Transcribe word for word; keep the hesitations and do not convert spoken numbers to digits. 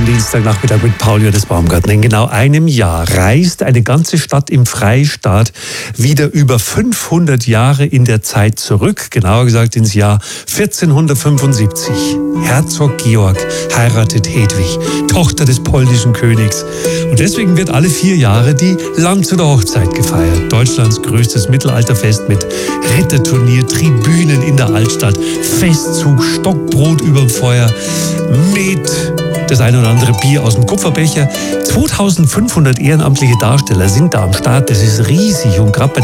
am Dienstagnachmittag mit Paul Johannes Baumgartner. In genau einem Jahr reist eine ganze Stadt im Freistaat wieder über fünfhundert Jahre in der Zeit zurück, genauer gesagt ins Jahr vierzehnhundertfünfundsiebzig. Herzog Georg heiratet Hedwig, Tochter des polnischen Königs. Und deswegen wird alle vier Jahre die Landshuter Hochzeit gefeiert. Deutschlands größtes Mittelalterfest mit Ritterturnier, Tribünen in der Altstadt, Festzug, Stockbrot überm Feuer, Met, das ein oder andere Bier aus dem Kupferbecher. zweitausendfünfhundert ehrenamtliche Darsteller sind da am Start. Das ist riesig und gerade bei